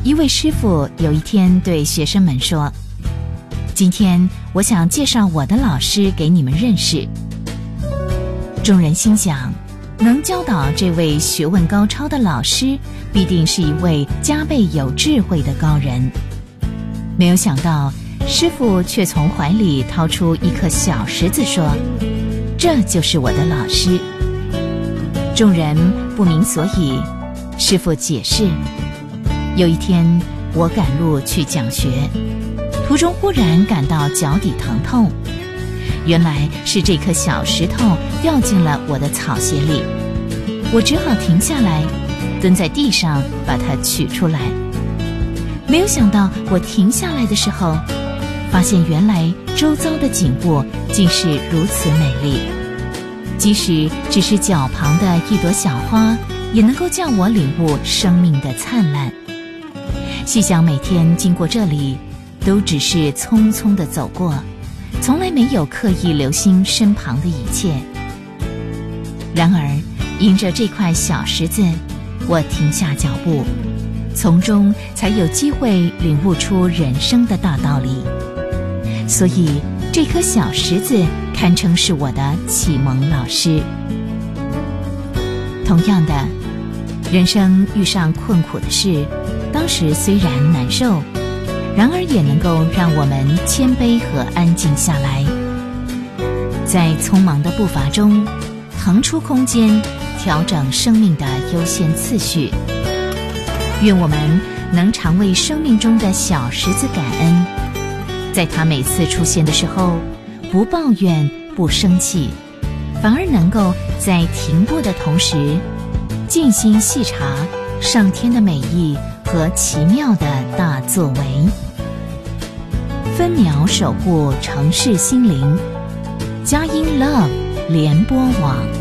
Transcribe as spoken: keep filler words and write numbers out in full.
一位师傅有一天对学生们说：今天我想介绍我的老师给你们认识。众人心想，能教导这位学问高超的老师，必定是一位加倍有智慧的高人。没有想到，师傅却从怀里掏出一颗小石子说：这就是我的老师。众人不明所以，师傅解释：有一天我赶路去讲学，途中忽然感到脚底疼痛，原来是这颗小石头掉进了我的草鞋里，我只好停下来，蹲在地上把它取出来。没有想到我停下来的时候，发现原来周遭的景物竟是如此美丽，即使只是脚旁的一朵小花，也能够叫我领悟生命的灿烂。细想每天经过这里，都只是匆匆地走过，从来没有刻意留心身旁的一切。然而因着这块小石子，我停下脚步，从中才有机会领悟出人生的大道理。所以这颗小石子堪称是我的启蒙老师。同样的，人生遇上困苦的事，当时虽然难受，然而也能够让我们谦卑和安静下来，在匆忙的步伐中腾出空间，调整生命的优先次序。愿我们能常为生命中的小石子感恩，在它每次出现的时候，不抱怨不生气，反而能够在停步的同时，静心细察上天的美意和奇妙的大作为。分秒守护城市心灵，佳音 Love 联播网。